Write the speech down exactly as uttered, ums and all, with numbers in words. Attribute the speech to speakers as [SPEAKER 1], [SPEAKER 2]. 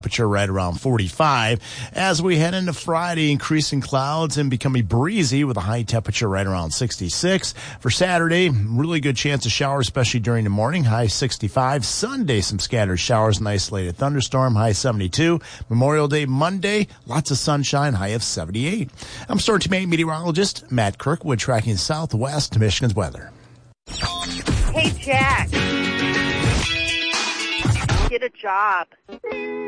[SPEAKER 1] temperature right around forty-five. As we head into Friday, increasing clouds and becoming breezy with a high temperature right around sixty-six. For Saturday, really good chance of showers, especially during the morning, high sixty-five. Sunday, some scattered showers and isolated thunderstorm, high seventy-two. Memorial Day, Monday, lots of sunshine, high of seventy-eight. I'm Storm Team eight meteorologist Matt Kirkwood, tracking Southwest Michigan's weather.
[SPEAKER 2] Hey, Jack. Get a job.